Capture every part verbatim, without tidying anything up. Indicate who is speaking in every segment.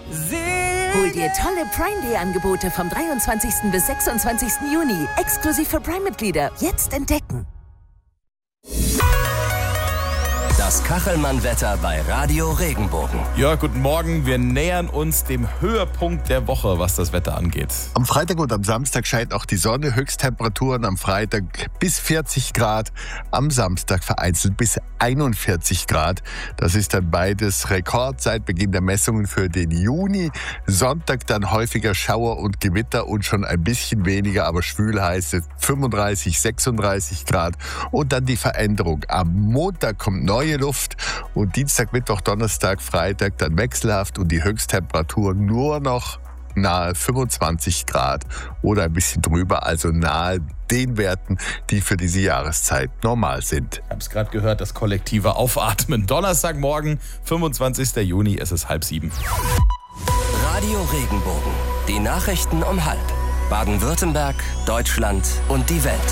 Speaker 1: Hol dir tolle Prime Day Angebote vom dreiundzwanzigsten bis sechsundzwanzigsten Juni. Exklusiv für Prime-Mitglieder. Jetzt entdecken.
Speaker 2: Das Kachelmann-Wetter bei Radio Regenbogen.
Speaker 3: Ja, guten Morgen. Wir nähern uns dem Höhepunkt der Woche, was das Wetter angeht.
Speaker 4: Am Freitag und am Samstag scheint auch die Sonne. Höchsttemperaturen am Freitag bis vierzig Grad, am Samstag vereinzelt bis einundvierzig Grad. Das ist dann beides Rekord seit Beginn der Messungen für den Juni. Sonntag dann häufiger Schauer und Gewitter und schon ein bisschen weniger, aber schwül heiße fünfunddreißig, sechsunddreißig Grad. Und dann die Veränderung. Am Montag kommt neue Luft und Dienstag, Mittwoch, Donnerstag, Freitag dann wechselhaft und die Höchsttemperatur nur noch nahe fünfundzwanzig Grad oder ein bisschen drüber, also nahe den Werten, die für diese Jahreszeit normal sind.
Speaker 3: Ich habe es gerade gehört, das kollektive Aufatmen. Donnerstagmorgen, fünfundzwanzigsten Juni, es ist halb sieben.
Speaker 2: Radio Regenbogen. Die Nachrichten um halb. Baden-Württemberg, Deutschland und die Welt.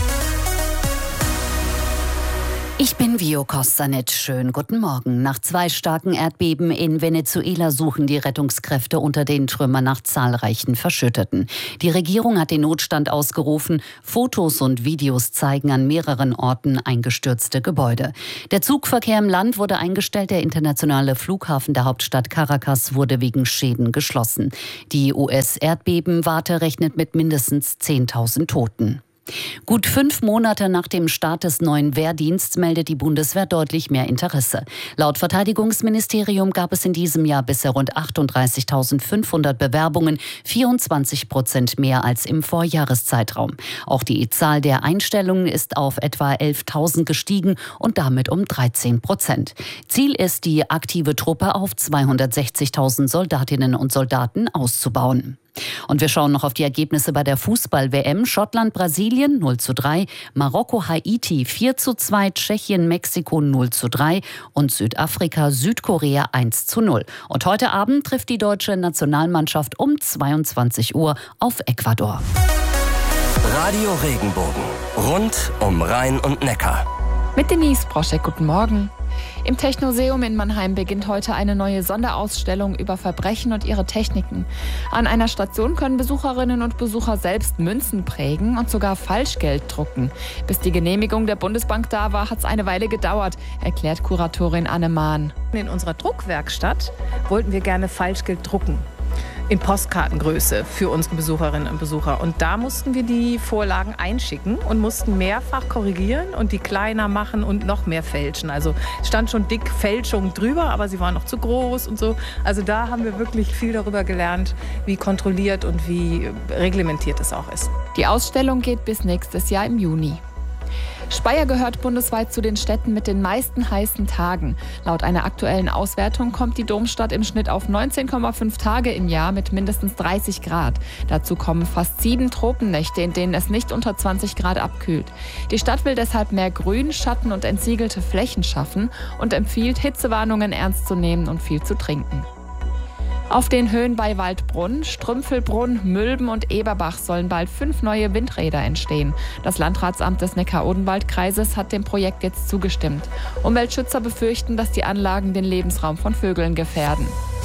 Speaker 5: Ich bin Vio Kostanec. Schönen guten Morgen. Nach zwei starken Erdbeben in Venezuela suchen die Rettungskräfte unter den Trümmern nach zahlreichen Verschütteten. Die Regierung hat den Notstand ausgerufen. Fotos und Videos zeigen an mehreren Orten eingestürzte Gebäude. Der Zugverkehr im Land wurde eingestellt. Der internationale Flughafen der Hauptstadt Caracas wurde wegen Schäden geschlossen. Die U S-Erdbebenwarte rechnet mit mindestens zehntausend Toten. Gut fünf Monate nach dem Start des neuen Wehrdienstes meldet die Bundeswehr deutlich mehr Interesse. Laut Verteidigungsministerium gab es in diesem Jahr bisher rund achtunddreißigtausendfünfhundert Bewerbungen, vierundzwanzig Prozent mehr als im Vorjahreszeitraum. Auch die Zahl der Einstellungen ist auf etwa elftausend gestiegen und damit um dreizehn Prozent. Ziel ist, die aktive Truppe auf zweihundertsechzigtausend Soldatinnen und Soldaten auszubauen. Und wir schauen noch auf die Ergebnisse bei der Fußball-W M. Schottland, Brasilien null zu drei, Marokko, Haiti vier zu zwei, Tschechien, Mexiko null zu drei und Südafrika, Südkorea eins zu null. Und heute Abend trifft die deutsche Nationalmannschaft um zweiundzwanzig Uhr auf Ecuador.
Speaker 2: Radio Regenbogen. Rund um Rhein und Neckar.
Speaker 6: Mit Denise Broschek, guten Morgen. Im Technoseum in Mannheim beginnt heute eine neue Sonderausstellung über Verbrechen und ihre Techniken. An einer Station können Besucherinnen und Besucher selbst Münzen prägen und sogar Falschgeld drucken. Bis die Genehmigung der Bundesbank da war, hat es eine Weile gedauert, erklärt Kuratorin Anne Mahn.
Speaker 7: In unserer Druckwerkstatt wollten wir gerne Falschgeld drucken. In Postkartengröße für unsere Besucherinnen und Besucher. Und da mussten wir die Vorlagen einschicken und mussten mehrfach korrigieren und die kleiner machen und noch mehr fälschen. Also es stand schon dick Fälschung drüber, aber sie waren noch zu groß und so. Also da haben wir wirklich viel darüber gelernt, wie kontrolliert und wie reglementiert es auch ist.
Speaker 6: Die Ausstellung geht bis nächstes Jahr im Juni. Speyer gehört bundesweit zu den Städten mit den meisten heißen Tagen. Laut einer aktuellen Auswertung kommt die Domstadt im Schnitt auf neunzehn Komma fünf Tage im Jahr mit mindestens dreißig Grad. Dazu kommen fast sieben Tropennächte, in denen es nicht unter zwanzig Grad abkühlt. Die Stadt will deshalb mehr Grün, Schatten und entsiegelte Flächen schaffen und empfiehlt, Hitzewarnungen ernst zu nehmen und viel zu trinken. Auf den Höhen bei Waldbrunn, Strümpfelbrunn, Mülben und Eberbach sollen bald fünf neue Windräder entstehen. Das Landratsamt des Neckar-Odenwald-Kreises hat dem Projekt jetzt zugestimmt. Umweltschützer befürchten, dass die Anlagen den Lebensraum von Vögeln gefährden.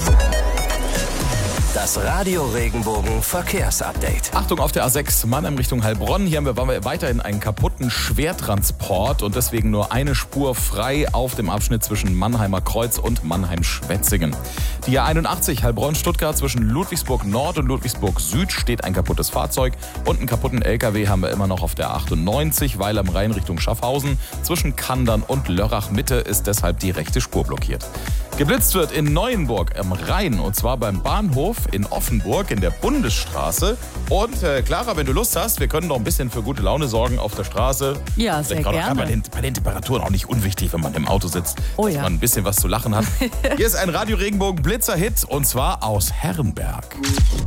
Speaker 2: Das Radio Regenbogen Verkehrsupdate.
Speaker 3: Achtung auf der A sechs Mannheim Richtung Heilbronn. Hier haben wir weiterhin einen kaputten Schwertransport und deswegen nur eine Spur frei auf dem Abschnitt zwischen Mannheimer Kreuz und Mannheim-Schwetzingen. Die A einundachtzig Heilbronn-Stuttgart zwischen Ludwigsburg Nord und Ludwigsburg Süd steht ein kaputtes Fahrzeug und einen kaputten L K W haben wir immer noch auf der achtundneunzig, weil am Rhein Richtung Schaffhausen zwischen Kandern und Lörrach Mitte ist deshalb die rechte Spur blockiert. Geblitzt wird in Neuenburg am Rhein und zwar beim Bahnhof in Offenburg in der Bundesstraße. Und äh, Clara, wenn du Lust hast, wir können noch ein bisschen für gute Laune sorgen auf der Straße.
Speaker 5: Ja, sehr
Speaker 3: Vielleicht
Speaker 5: gerne.
Speaker 3: Bei den, bei den Temperaturen auch nicht unwichtig, wenn man im Auto sitzt,
Speaker 5: oh,
Speaker 3: dass
Speaker 5: ja.
Speaker 3: man ein bisschen was zu lachen hat. Hier ist ein Radio Regenbogen Blitzer-Hit und zwar aus Herrenberg.